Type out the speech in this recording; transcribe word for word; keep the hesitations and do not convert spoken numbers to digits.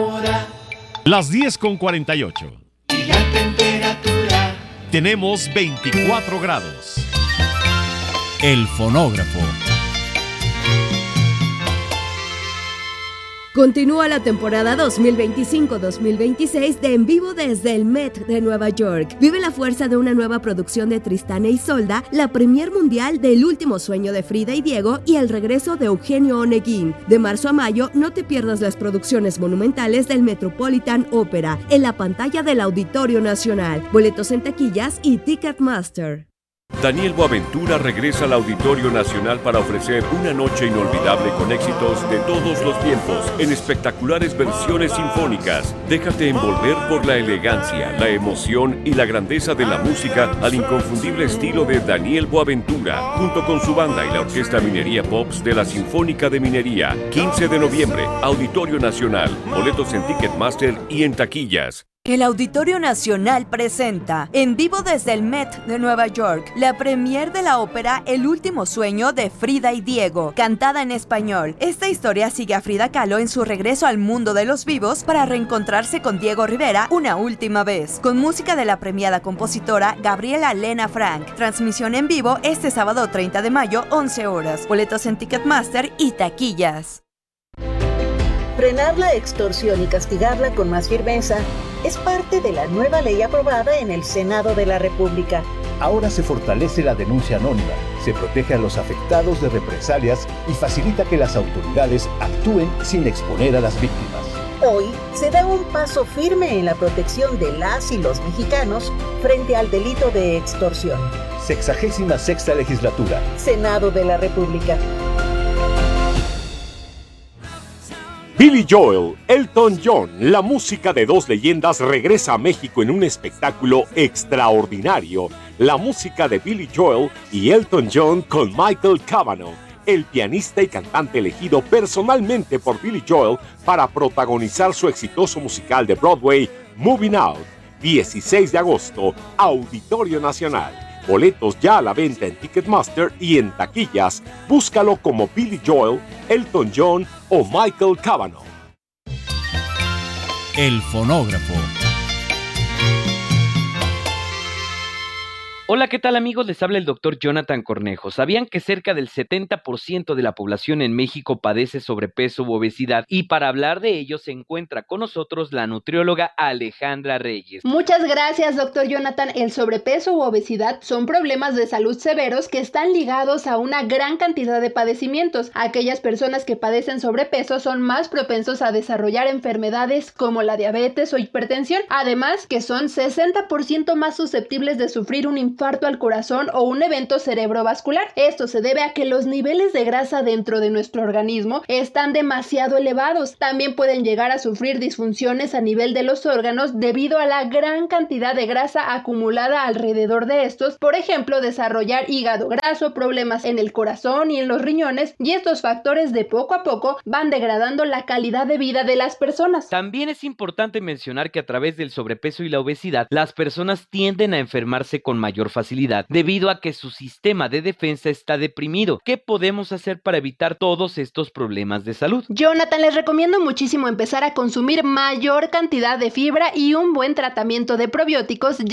hora. Las diez con cuarenta y ocho. Y la temperatura. Tenemos veinticuatro grados. El fonógrafo. Continúa la temporada dos mil veinticinco dos mil veintiséis de En Vivo desde el Met de Nueva York. Vive la fuerza de una nueva producción de Tristán e Isolda, la premier mundial del Último Sueño de Frida y Diego y el regreso de Eugenio Oneguín. De marzo a mayo, no te pierdas las producciones monumentales del Metropolitan Opera en la pantalla del Auditorio Nacional. Boletos en taquillas y Ticketmaster. Daniel Boaventura regresa al Auditorio Nacional para ofrecer una noche inolvidable con éxitos de todos los tiempos en espectaculares versiones sinfónicas. Déjate envolver por la elegancia, la emoción y la grandeza de la música al inconfundible estilo de Daniel Boaventura, junto con su banda y la Orquesta Minería Pops de la Sinfónica de Minería. quince de noviembre, Auditorio Nacional. Boletos en Ticketmaster y en taquillas. El Auditorio Nacional presenta, en vivo desde el Met de Nueva York, la premier de la ópera El Último Sueño de Frida y Diego, cantada en español. Esta historia sigue a Frida Kahlo en su regreso al mundo de los vivos para reencontrarse con Diego Rivera una última vez, con música de la premiada compositora Gabriela Lena Frank. Transmisión en vivo este sábado treinta de mayo, once horas. Boletos en Ticketmaster y taquillas. Frenar la extorsión y castigarla con más firmeza es parte de la nueva ley aprobada en el Senado de la República. Ahora se fortalece la denuncia anónima, se protege a los afectados de represalias y facilita que las autoridades actúen sin exponer a las víctimas. Hoy se da un paso firme en la protección de las y los mexicanos frente al delito de extorsión. Sexagésima sexta legislatura. Senado de la República. Billy Joel, Elton John, la música de dos leyendas regresa a México en un espectáculo extraordinario. La música de Billy Joel y Elton John con Michael Cavanaugh, el pianista y cantante elegido personalmente por Billy Joel para protagonizar su exitoso musical de Broadway, Moving Out. dieciséis de agosto, Auditorio Nacional. Boletos ya a la venta en Ticketmaster y en taquillas. Búscalo como Billy Joel, Elton John o Michael Cavanaugh. El fonógrafo. Hola, ¿qué tal amigos? Les habla el doctor Jonathan Cornejo. ¿Sabían que cerca del setenta por ciento de la población en México padece sobrepeso u obesidad? Y para hablar de ello se encuentra con nosotros la nutrióloga Alejandra Reyes. Muchas gracias, doctor Jonathan. El sobrepeso u obesidad son problemas de salud severos que están ligados a una gran cantidad de padecimientos. Aquellas personas que padecen sobrepeso son más propensos a desarrollar enfermedades como la diabetes o hipertensión. Además, que son sesenta por ciento más susceptibles de sufrir un infarto al corazón o un evento cerebrovascular. Esto se debe a que los niveles de grasa dentro de nuestro organismo están demasiado elevados. También pueden llegar a sufrir disfunciones a nivel de los órganos debido a la gran cantidad de grasa acumulada alrededor de estos. Por ejemplo, desarrollar hígado graso, problemas en el corazón y en los riñones, y estos factores de poco a poco van degradando la calidad de vida de las personas. También es importante mencionar que a través del sobrepeso y la obesidad, las personas tienden a enfermarse con mayor facilidad debido a que su sistema de defensa está deprimido. ¿Qué podemos hacer para evitar todos estos problemas de salud? Jonathan, les recomiendo muchísimo empezar a consumir mayor cantidad de fibra y un buen tratamiento de probióticos,